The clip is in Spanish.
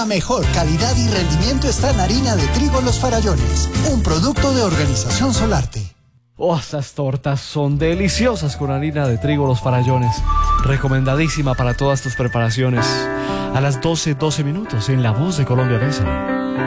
La mejor calidad y rendimiento está en harina de trigo Los Farallones, un producto de Organización Solarte. Oh, estas tortas son deliciosas con harina de trigo Los Farallones. Recomendadísima para todas tus preparaciones. A las 12:12 en La Voz de Colombia Besa.